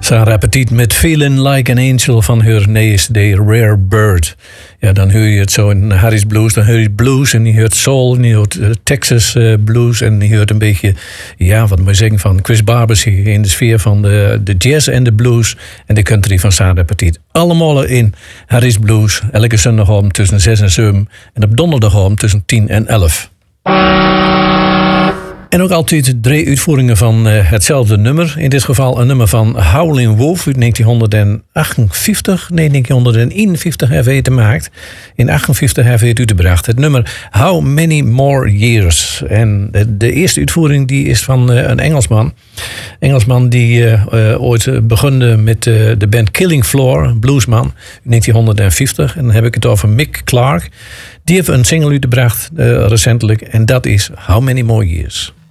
Sarah Petit met Feeling Like an Angel van haar nieuwste Rare Bird. Ja, dan hoor je het zo in Harry's Blues. Dan hoor je blues en je hoort soul en je hoort Texas blues. En je hoort een beetje, ja, wat moet je zeggen, van Chris Barbers hier in de sfeer van de jazz en de blues en de country van Sarah Petit. Allemaal in Harry's Blues. Elke zondagavond tussen 6 en 7. En op donderdagavond tussen 10 en 11. En ook altijd 3 uitvoeringen van hetzelfde nummer. In dit geval een nummer van Howlin' Wolf uit 1958. Nee, 1951 heeft hij het gemaakt. In 1958 heeft hij het uitgebracht. Het nummer How Many More Years. En de eerste uitvoering die is van een Engelsman. Engelsman die ooit begon met de band Killing Floor, bluesman, in 1950. En dan heb ik het over Mick Clark. Die heeft een single uitgebracht recentelijk. En dat is How Many More Years.